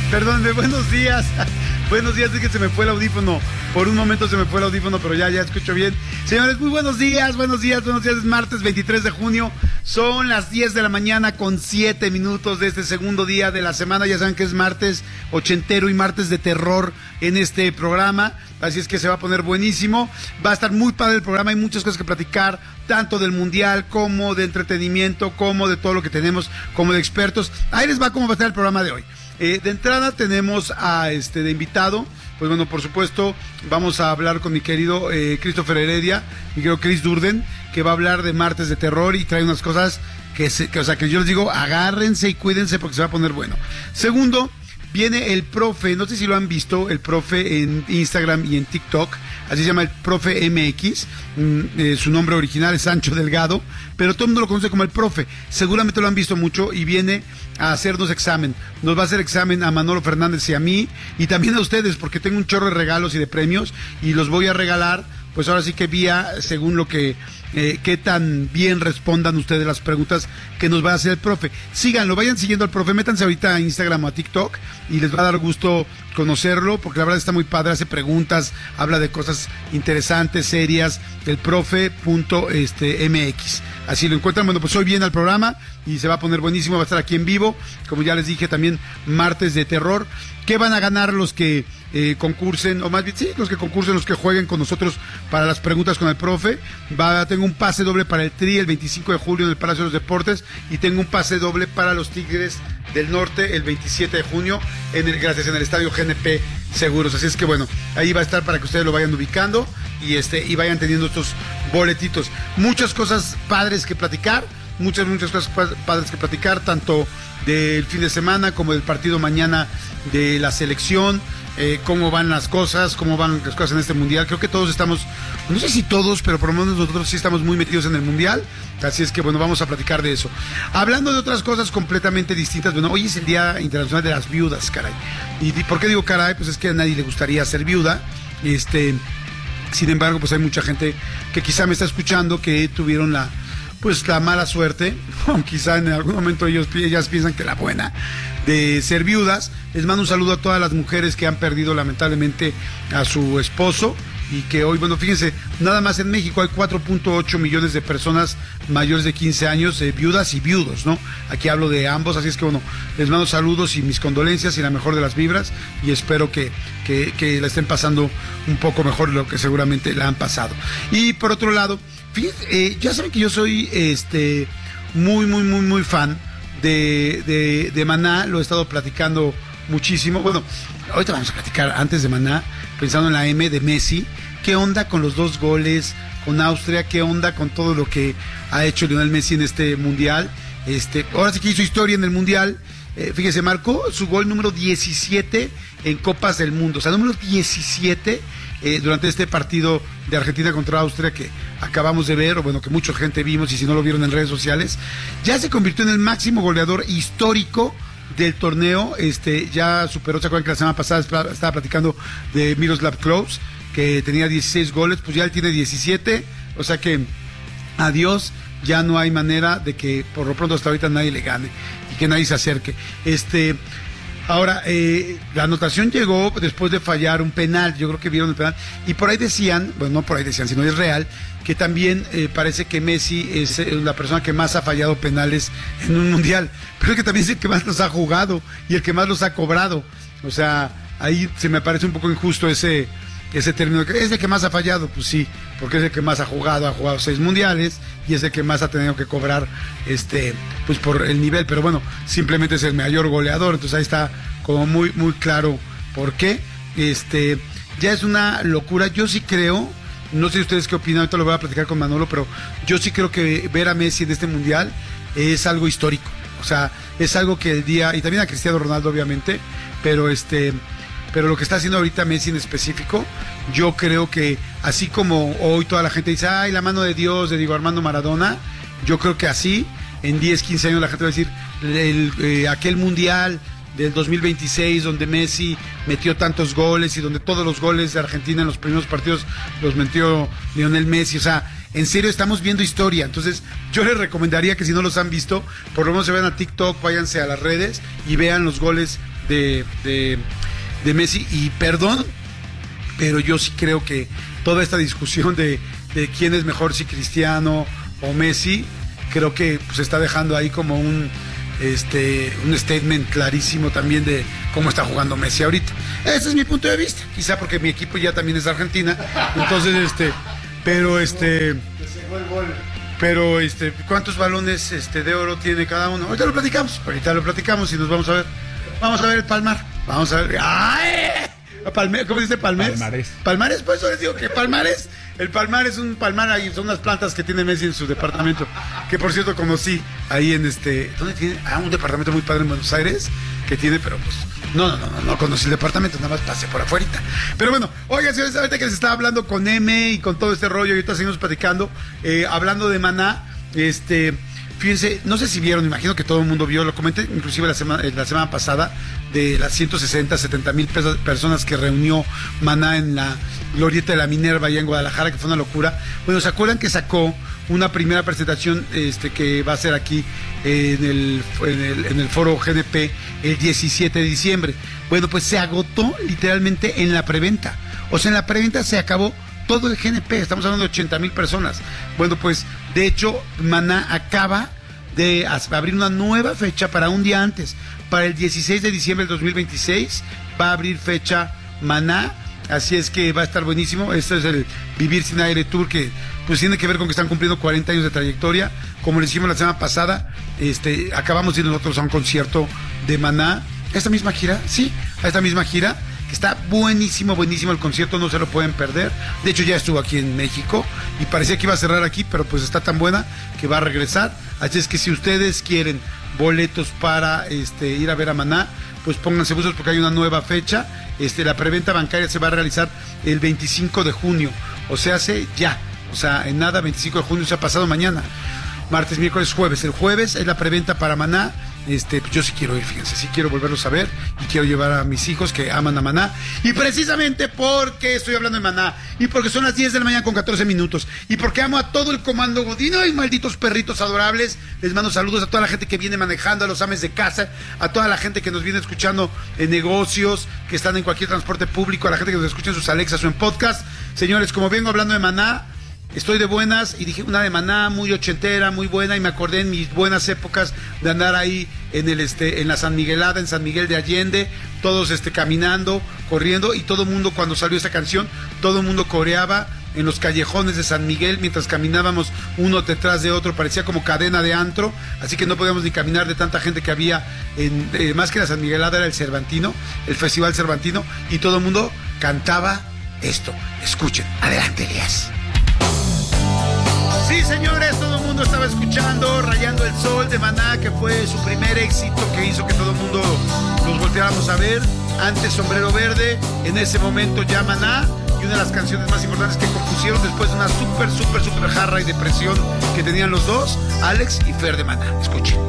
Perdón, buenos días. Buenos días, es que se me fue el audífono. Por un momento se me fue el audífono, pero ya escucho bien. Señores, muy buenos días. Es martes 23 de junio. Son las 10 de la mañana con 7 minutos de este segundo día de la semana. Ya saben que es martes ochentero y martes de terror en este programa. Así es que se va a poner buenísimo. Va a estar muy padre el programa. Hay muchas cosas que platicar, tanto del mundial como de entretenimiento, como de todo lo que tenemos, como de expertos. Ahí les va cómo va a estar el programa de hoy. De entrada tenemos a de invitado, pues bueno, por supuesto, vamos a hablar con mi querido Christopher Heredia, mi querido Chris Durden, que va a hablar de martes de terror y trae unas cosas que yo les digo, agárrense y cuídense porque se va a poner bueno. Segundo, viene el profe, no sé si lo han visto, el profe en Instagram y en TikTok, así se llama el profe MX, su nombre original es Sancho Delgado, pero todo el mundo lo conoce como el profe, seguramente lo han visto mucho y viene a hacernos examen, nos va a hacer examen a Manolo Fernández y a mí, y también a ustedes, porque tengo un chorro de regalos y de premios, y los voy a regalar, pues ahora sí que vía, según lo que qué tan bien respondan ustedes las preguntas que nos va a hacer el profe. Síganlo, vayan siguiendo al profe, métanse ahorita a Instagram o a TikTok y les va a dar gusto conocerlo, porque la verdad está muy padre, hace preguntas, habla de cosas interesantes, serias, el profe.mx. Así lo encuentran. Bueno, pues hoy viene al programa y se va a poner buenísimo, va a estar aquí en vivo, como ya les dije, también martes de terror. ¿Qué van a ganar los que concursen, o más bien, sí, los que concursen, los que jueguen con nosotros para las preguntas con el profe? Tengo un pase doble para el Tri el 25 de julio en el Palacio de los Deportes, y tengo un pase doble para los Tigres del Norte el 27 de junio en el Estadio GNP Seguros. Así es que bueno, ahí va a estar para que ustedes lo vayan ubicando y vayan teniendo estos boletitos. Muchas cosas padres que platicar, muchas cosas padres que platicar, tanto del fin de semana como del partido mañana de la selección, cómo van las cosas en este mundial. Creo que todos estamos, no sé si todos, pero por lo menos nosotros sí estamos muy metidos en el mundial, así es que bueno, vamos a platicar de eso. Hablando de otras cosas completamente distintas, bueno, hoy es el Día Internacional de las Viudas, caray. ¿Y por qué digo caray? Pues es que a nadie le gustaría ser viuda, sin embargo, pues hay mucha gente que quizá me está escuchando que tuvieron la mala suerte, o quizá en algún momento ellas piensan que la buena, de ser viudas. Les mando un saludo a todas las mujeres que han perdido lamentablemente a su esposo, y que hoy, bueno, fíjense, nada más en México hay 4.8 millones de personas mayores de 15 años, viudas y viudos, ¿no? Aquí hablo de ambos, así es que bueno, les mando saludos y mis condolencias y la mejor de las vibras, y espero que la estén pasando un poco mejor de lo que seguramente la han pasado. Y por otro lado, fíjense, ya saben que yo soy muy fan de Maná, lo he estado platicando muchísimo. Bueno, ahorita vamos a platicar, antes de Maná, pensando en la M de Messi, ¿qué onda con los 2 goles con Austria? ¿Qué onda con todo lo que ha hecho Lionel Messi en este mundial? Ahora sí que hizo historia en el mundial. Fíjese, marcó su gol número 17 en Copas del Mundo, o sea, número 17 durante este partido de Argentina contra Austria que acabamos de ver, o bueno, que mucha gente vimos, y si no lo vieron en redes sociales, ya se convirtió en el máximo goleador histórico del torneo. Ya superó, ¿se acuerdan que la semana pasada estaba platicando de Miroslav Klose, que tenía 16 goles? Pues ya él tiene 17, o sea que adiós, ya no hay manera de que por lo pronto hasta ahorita nadie le gane y que nadie se acerque. Ahora, la anotación llegó después de fallar un penal, yo creo que vieron el penal, y por ahí decían, bueno, no por ahí decían, sino es real, que también parece que Messi es la persona que más ha fallado penales en un mundial, pero es que también es el que más los ha jugado y el que más los ha cobrado. O sea, ahí se me parece un poco injusto ese término, que es el que más ha fallado. Pues sí, porque es el que más ha jugado 6 mundiales y es el que más ha tenido que cobrar, pues por el nivel, pero bueno, simplemente es el mayor goleador, entonces ahí está como muy claro por qué. Ya es una locura. Yo sí creo, no sé ustedes qué opinan, ahorita lo voy a platicar con Manolo, pero yo sí creo que ver a Messi en este mundial es algo histórico. O sea, es algo que el día, y también a Cristiano Ronaldo obviamente, pero lo que está haciendo ahorita Messi en específico, yo creo que así como hoy toda la gente dice, ay, la mano de Dios de Diego Armando Maradona, yo creo que así en 10, 15 años la gente va a decir, aquel mundial del 2026 donde Messi metió tantos goles y donde todos los goles de Argentina en los primeros partidos los metió Lionel Messi. O sea, en serio estamos viendo historia. Entonces yo les recomendaría que si no los han visto, por lo menos se vayan a TikTok, váyanse a las redes y vean los goles de Messi. Y perdón, pero yo sí creo que toda esta discusión de quién es mejor, si Cristiano o Messi, creo que pues está dejando ahí como un statement clarísimo también de cómo está jugando Messi ahorita. Ese es mi punto de vista, quizá porque mi equipo ya también es Argentina, entonces pero ¿cuántos balones de oro tiene cada uno? Ahorita lo platicamos y nos vamos a ver el Palmar, vamos a ver. ¡Ay! ¿Cómo dice Palmares? Palmares, pues yo les digo que Palmares, el Palmar es un palmar, ahí son unas plantas que tiene Messi en su departamento, que por cierto conocí ahí en ¿dónde tiene? Un departamento muy padre en Buenos Aires, que tiene, pero pues, no conocí el departamento, nada más pasé por afuerita. Pero bueno, oigan, señores, ahorita que se estaba hablando con M y con todo este rollo, y ahorita seguimos platicando, hablando de Maná, fíjense, no sé si vieron, imagino que todo el mundo vio, lo comenté inclusive la semana pasada, de las 170,000 personas que reunió Maná en la glorieta de la Minerva allá en Guadalajara, que fue una locura. Bueno, ¿se acuerdan que sacó una primera presentación que va a ser aquí en el foro GNP el 17 de diciembre? Bueno, pues se agotó literalmente en la preventa. O sea, en la preventa se acabó todo el GNP, estamos hablando de 80,000 personas. Bueno, pues de hecho Maná acaba de abrir una nueva fecha para un día antes, para el 16 de diciembre del 2026 va a abrir fecha Maná, así es que va a estar buenísimo. Este es el Vivir Sin Aire Tour, que pues tiene que ver con que están cumpliendo 40 años de trayectoria. Como les dijimos la semana pasada, acabamos de ir nosotros a un concierto de Maná, a esta misma gira, que está buenísimo el concierto, no se lo pueden perder. De hecho ya estuvo aquí en México y parecía que iba a cerrar aquí, pero pues está tan buena que va a regresar. Así es que si ustedes quieren boletos para ir a ver a Maná, pues pónganse buzos porque hay una nueva fecha. La preventa bancaria se va a realizar el 25 de junio, o sea, en nada, 25 de junio, o sea, pasado mañana. Martes, miércoles, jueves. El jueves es la preventa para Maná. Yo sí quiero ir, fíjense, sí quiero volverlos a ver y quiero llevar a mis hijos que aman a Maná. Y precisamente porque estoy hablando de Maná y porque son las 10 de la mañana con 14 minutos y porque amo a todo el comando Godino y malditos perritos adorables, les mando saludos a toda la gente que viene manejando, a los ames de casa, a toda la gente que nos viene escuchando en negocios, que están en cualquier transporte público, a la gente que nos escucha en sus Alexas o en podcast. Señores, como vengo hablando de Maná, estoy de buenas y dije una de Maná muy ochentera, muy buena, y me acordé en mis buenas épocas de andar ahí en la San Miguelada, en San Miguel de Allende, todos caminando, corriendo, y todo el mundo, cuando salió esta canción, todo el mundo coreaba en los callejones de San Miguel mientras caminábamos uno detrás de otro, parecía como cadena de antro, así que no podíamos ni caminar de tanta gente que había más que la San Miguelada era el Cervantino, el Festival Cervantino, y todo el mundo cantaba esto. Escuchen, adelante, Elías. Sí, señores, todo el mundo estaba escuchando Rayando el Sol de Maná, que fue su primer éxito que hizo que todo el mundo los volteáramos a ver. Antes Sombrero Verde, en ese momento ya Maná, y una de las canciones más importantes que compusieron después de una súper jarra y depresión que tenían los dos, Alex y Fer de Maná. Escuchen.